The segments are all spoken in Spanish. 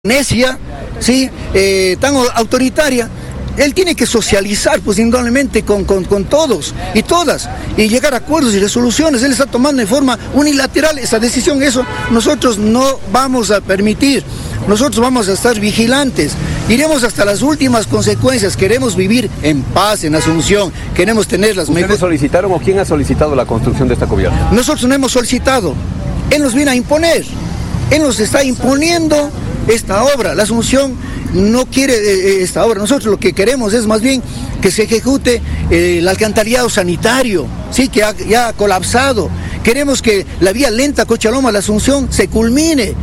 necia, ¿sí? Tan autoritaria. Él tiene que socializar, pues, indudablemente con todos y todas, y llegar a acuerdos y resoluciones. Él está tomando de forma unilateral esa decisión. Eso nosotros no vamos a permitir. Nosotros vamos a estar vigilantes. Iremos hasta las últimas consecuencias. Queremos vivir en paz en Asunción. Queremos tener las mejores. ¿Ustedes solicitaron o quién ha solicitado la construcción de esta cubierta? Nosotros no hemos solicitado. Él nos viene a imponer. Él nos está imponiendo esta obra. La Asunción no quiere esta obra. Nosotros lo que queremos es más bien que se ejecute el alcantarillado sanitario, sí, que ya ha colapsado. Queremos que la vía lenta Cochabamba-La Asunción se culmine.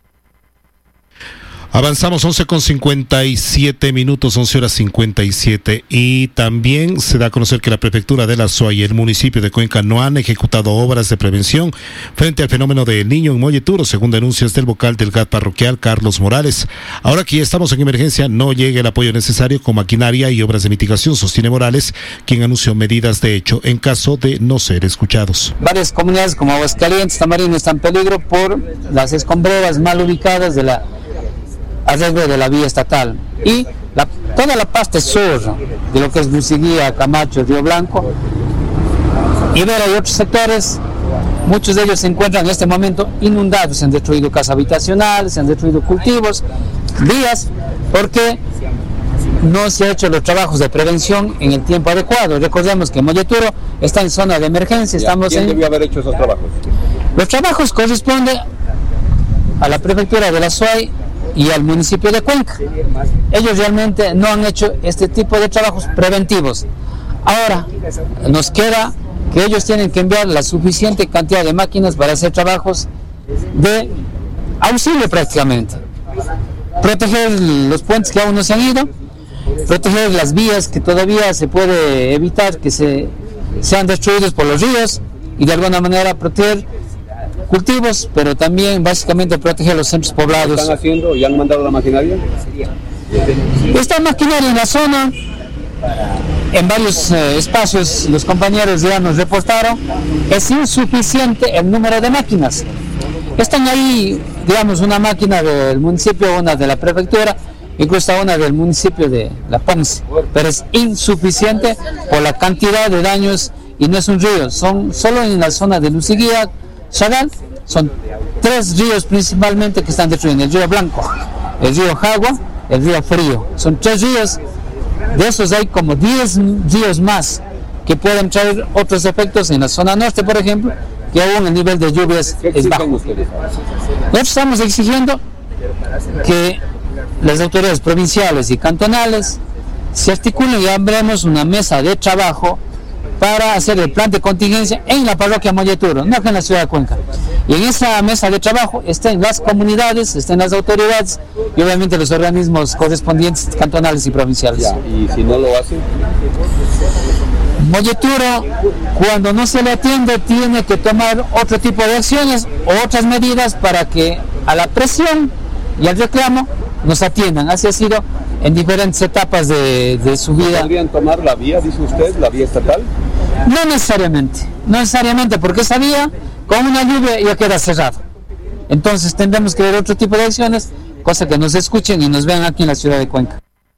Avanzamos 11:57 minutos, 11:57, y también se da a conocer que la prefectura de la SUAY y el municipio de Cuenca no han ejecutado obras de prevención frente al fenómeno del Niño en Molleturo, según denuncias del vocal del GAT parroquial, Carlos Morales. Ahora que ya estamos en emergencia, no llega el apoyo necesario con maquinaria y obras de mitigación, sostiene Morales, quien anunció medidas de hecho en caso de no ser escuchados. Varias comunidades como Aguascalientes, Tamarindo están en peligro por las escombreras mal ubicadas de la alrededor de la vía estatal, y toda la parte sur de lo que es Luciguía, Camacho, Río Blanco, Ibera y otros sectores, muchos de ellos se encuentran en este momento inundados. Se han destruido casas habitacionales, se han destruido cultivos, vías, porque no se han hecho los trabajos de prevención en el tiempo adecuado. Recordemos que Molleturo está en zona de emergencia. ¿Quién debió haber hecho esos trabajos? Los trabajos corresponden a la prefectura de la SUAY y al municipio de Cuenca. Ellos realmente no han hecho este tipo de trabajos preventivos. Ahora nos queda que ellos tienen que enviar la suficiente cantidad de máquinas para hacer trabajos de auxilio prácticamente. Proteger los puentes que aún no se han ido, proteger las vías que todavía se puede evitar que sean destruidos por los ríos, y de alguna manera proteger cultivos, pero también básicamente proteger los centros poblados. ¿Están haciendo y han mandado la maquinaria? Esta maquinaria en la zona, en varios espacios, los compañeros ya nos reportaron, es insuficiente el número de máquinas. Están ahí, digamos, una máquina del municipio, una de la prefectura, incluso una del municipio de La Ponce, pero es insuficiente por la cantidad de daños, y no es un río, son solo en la zona de Luciguía, Chagal, son 3 ríos principalmente que están destruyendo: el río Blanco, el río Jagua, el río Frío. Son 3 ríos, de esos hay como 10 ríos más que pueden traer otros efectos en la zona norte, por ejemplo, que aún el nivel de lluvias es bajo. Nosotros estamos exigiendo que las autoridades provinciales y cantonales se articulen y abramos una mesa de trabajo para hacer el plan de contingencia en la parroquia Molleturo, no acá en la ciudad de Cuenca. Y en esa mesa de trabajo estén las comunidades, estén las autoridades y obviamente los organismos correspondientes cantonales y provinciales. Ya, ¿y si no lo hacen? Molleturo, cuando no se le atiende, tiene que tomar otro tipo de acciones o otras medidas para que a la presión y al reclamo nos atiendan. Así ha sido en diferentes etapas de su vida. ¿Podrían tomar la vía, dice usted, la vía estatal? No necesariamente, porque esa vía con una lluvia ya queda cerrada. Entonces tendremos que ver otro tipo de acciones, cosa que nos escuchen y nos vean aquí en la ciudad de Cuenca.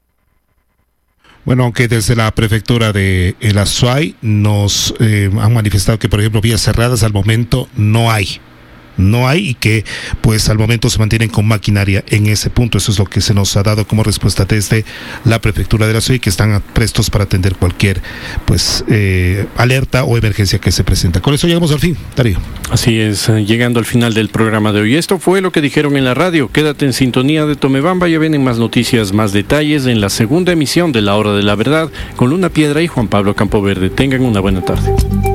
Bueno, aunque desde la prefectura de la SUAY nos han manifestado que, por ejemplo, vías cerradas al momento no hay, y que pues al momento se mantienen con maquinaria en ese punto. Eso es lo que se nos ha dado como respuesta desde la prefectura de la SUAY, que están prestos para atender cualquier pues alerta o emergencia que se presenta. Con eso llegamos al fin, Darío. Así es, llegando al final del programa de hoy. Esto fue lo que dijeron en la radio. Quédate en sintonía de Tomebamba, ya vienen más noticias, más detalles en la segunda emisión de La Hora de la Verdad con Luna Piedra y Juan Pablo Campoverde. Tengan una buena tarde.